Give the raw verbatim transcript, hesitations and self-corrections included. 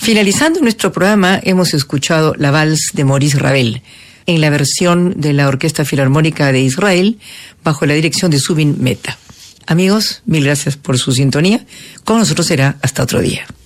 Finalizando nuestro programa, hemos escuchado la Vals de Maurice Ravel, en la versión de la Orquesta Filarmónica de Israel, bajo la dirección de Zubin Mehta. Amigos, mil gracias por su sintonía. Con nosotros será hasta otro día.